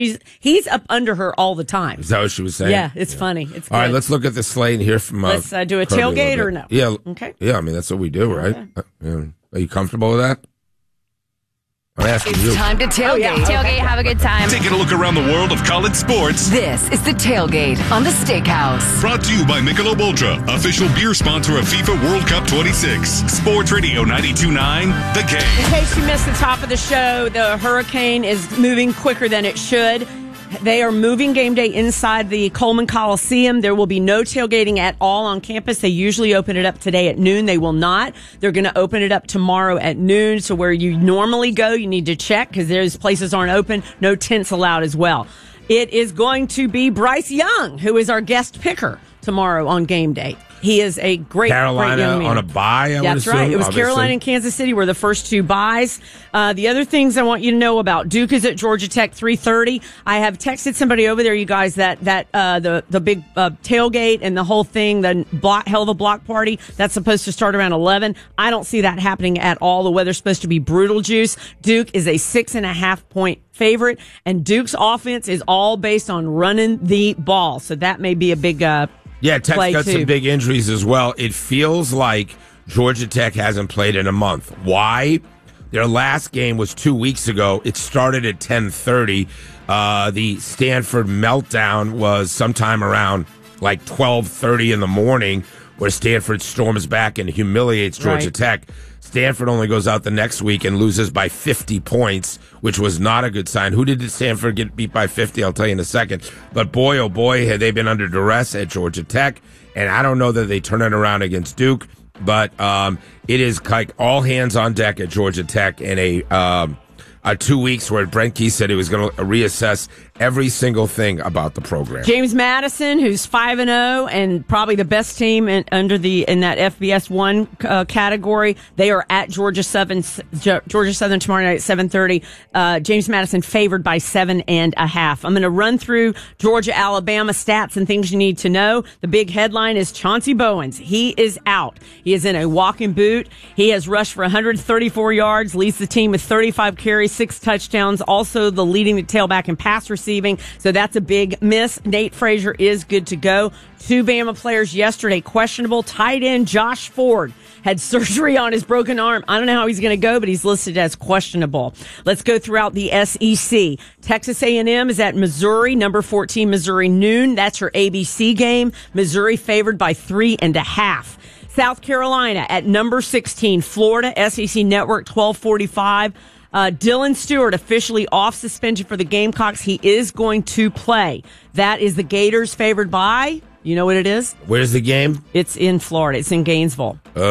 He's up under her all the time. Is that what she was saying? Yeah, it's funny. It's good. All right, let's look at the slate and hear from Let's do a tailgate or no? Yeah. Okay. Yeah, I mean, that's what we do, right? Yeah. Are you comfortable with that? I'm asking you. It's time to tailgate. Tailgate, have a good time. Taking a look around the world of college sports. This is the Tailgate on the Steakhouse. Brought to you by Michelob Ultra, official beer sponsor of FIFA World Cup 26. Sports Radio 92.9, The Game. In case you missed the top of the show, the hurricane is moving quicker than it should. They are moving game day inside the Coleman Coliseum. There will be no tailgating at all on campus. They usually open it up today at noon. They will not. They're going to open it up tomorrow at noon. So where you normally go, you need to check because those places aren't open. No tents allowed as well. It is going to be Bryce Young, who is our guest picker tomorrow on game day. He is a great Carolina great young man. on a bye, That's right. It was obviously. Carolina and Kansas City were the first two buys. The other things I want you to know about, Duke is at Georgia Tech 3:30. I have texted somebody over there, you guys, that the big tailgate and the whole thing, the hell of a block party, that's supposed to start around 11. I don't see that happening at all. The weather's supposed to be brutal juice. Duke is a 6.5 point favorite, and Duke's offense is all based on running the ball. So that may be a big Yeah, Tech's got too. some big injuries as well. It feels like Georgia Tech hasn't played in a month. Why? Their last game was 2 weeks ago. It started at 10:30. The Stanford meltdown was sometime around like 12:30 in the morning, where Stanford storms back and humiliates Georgia Tech. Stanford only goes out the next week and loses by 50 points, which was not a good sign. Who did Stanford get beat by 50? I'll tell you in a second. But boy, oh boy, had they been under duress at Georgia Tech. And I don't know that they turn it around against Duke, but it is like all hands on deck at Georgia Tech in a 2 weeks where Brent Key said he was going to reassess every single thing about the program. James Madison, who's 5-0 and probably the best team in that FBS 1 category. They are at Georgia Southern tomorrow night at 7:30. James Madison favored by 7.5. I'm going to run through Georgia Alabama stats and things you need to know. The big headline is Chauncey Bowens. He is out. He is in a walking boot. He has rushed for 134 yards, leads the team with 35 carries, 6 touchdowns. Also the leading the tailback in pass receiving. So that's a big miss. Nate Frazier is good to go. 2 Bama players yesterday questionable. Tight end Josh Ford had surgery on his broken arm. I don't know how he's going to go, but he's listed as questionable. Let's go throughout the SEC. Texas A&M is at Missouri, number 14 Missouri noon. That's your ABC game. Missouri favored by 3.5. South Carolina at number 16 Florida, SEC Network 12:45. Dylan Stewart officially off suspension for the Gamecocks. He is going to play. That is the Gators favored by, you know what it is? Where's the game? It's in Florida. It's in Gainesville. 9.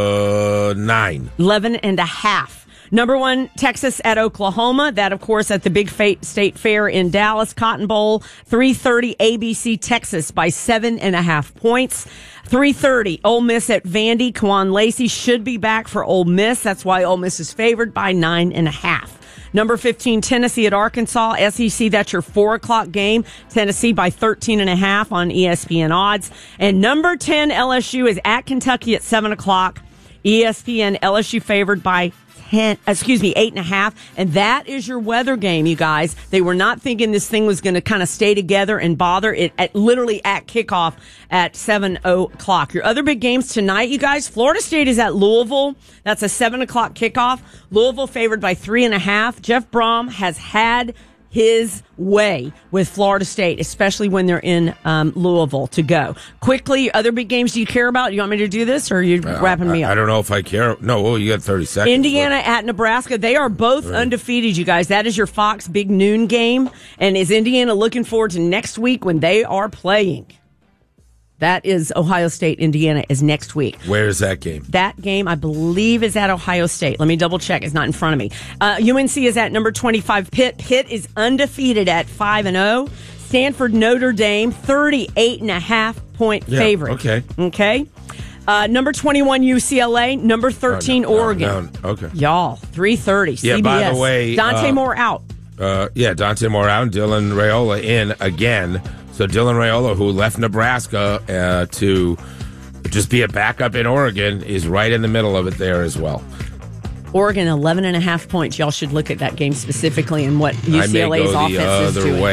11.5. Number 1, Texas at Oklahoma. That, of course, at the big state fair in Dallas, Cotton Bowl. 3:30 ABC, Texas by 7.5 points. 3:30 Ole Miss at Vandy. Kwan Lacey should be back for Ole Miss. That's why Ole Miss is favored by 9.5. Number 15, Tennessee at Arkansas. SEC, that's your 4 o'clock game. Tennessee by 13.5 on ESPN odds. And number 10, LSU is at Kentucky at 7 o'clock. ESPN, LSU favored by 8.5. And that is your weather game, you guys. They were not thinking this thing was going to kind of stay together and bother it literally at kickoff at 7 o'clock. Your other big games tonight, you guys, Florida State is at Louisville. That's a 7 o'clock kickoff. Louisville favored by 3.5. Jeff Brom has had his way with Florida State, especially when they're in Louisville to go. Quickly, other big games do you care about? You want me to do this, or are you wrapping me up? I don't know if I care. No, well, you got 30 seconds. Indiana at Nebraska. They are both undefeated, you guys. That is your Fox big noon game. And is Indiana looking forward to next week when they are playing? That is Ohio State, Indiana is next week. Where is that game? That game, I believe, is at Ohio State. Let me double check. It's not in front of me. UNC is at number 25, Pitt. Pitt is undefeated at 5-0. Stanford, Notre Dame, 38.5 point favorite. Okay. Number 21, UCLA. Number 13, Oregon. Okay. Y'all, 3:30, Yeah, CBS. by the way, Dante Moore out. Dante Moore out and Dylan Raiola in again. So Dylan Raiola, who left Nebraska to just be a backup in Oregon, is right in the middle of it there as well. Oregon 11.5 points. Y'all should look at that game specifically and what I may UCLA's go the offense is other doing. way.